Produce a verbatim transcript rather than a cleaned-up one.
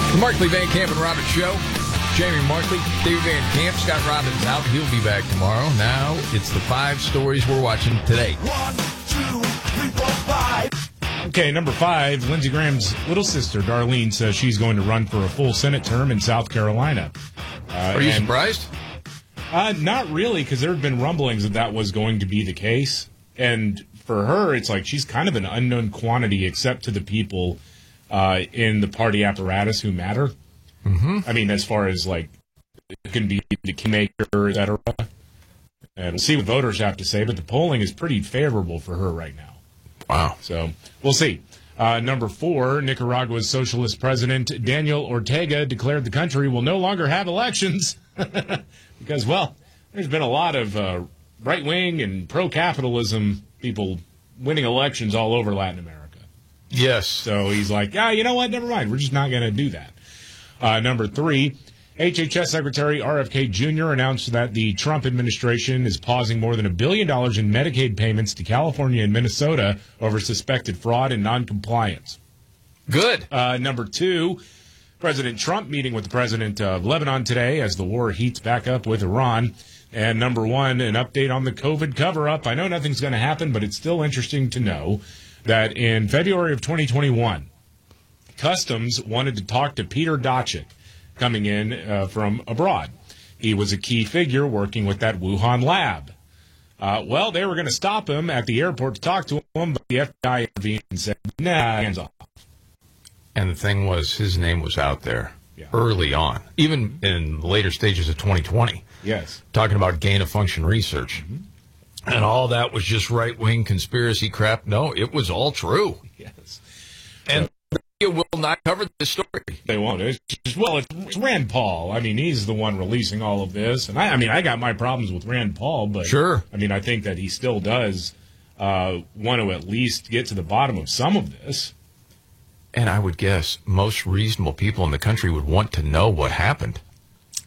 The Markley, Van Camp, and Robbins Show. Jamie Markley, David Van Camp, Scott Robbins out. He'll be back tomorrow. Now it's the five stories we're watching today. One, two, three, four, five. Okay, number five, Lindsey Graham's little sister, Darlene, says she's going to run for a full Senate term in South Carolina. Uh, Are you and, surprised? Uh, not really, because there have been rumblings that that was going to be the case. And for her, it's like she's kind of an unknown quantity, except to the people uh, in the party apparatus who matter. Mm-hmm. I mean, as far as, like, it can be the kingmaker, et cetera. And we'll see what voters have to say, but the polling is pretty favorable for her right now. Wow. So we'll see. Uh, number four, Nicaragua's socialist president Daniel Ortega declared the country will no longer have elections because, well, there's been a lot of uh, right-wing and pro-capitalism people winning elections all over Latin America. Yes. So he's like, ah, you know what? Never mind. We're just not going to do that. Uh, number three, H H S Secretary R F K Junior announced that the Trump administration is pausing more than a billion dollars in Medicaid payments to California and Minnesota over suspected fraud and noncompliance. Good. Uh, number two, President Trump meeting with the president of Lebanon today as the war heats back up with Iran. And number one, an update on the COVID cover-up. I know nothing's going to happen, but it's still interesting to know that in February of twenty twenty-one, Customs wanted to talk to Peter Daszak coming in uh, from abroad. He was a key figure working with that Wuhan lab. Uh, well, they were going to stop him at the airport to talk to him, but the F B I intervened and said, nah, hands off. And the thing was, his name was out there Yeah. early on, even in the later stages of twenty twenty, Yes. talking about gain-of-function research. Mm-hmm. And all that was just right-wing conspiracy crap. No, it was all true. Yes. And it will not cover this story. They won't. It's just, well, it's, it's Rand Paul. I mean, he's the one releasing all of this. And I, I mean, I got my problems with Rand Paul, but Sure. I mean, I think that he still does uh, want to at least get to the bottom of some of this. And I would guess most reasonable people in the country would want to know what happened.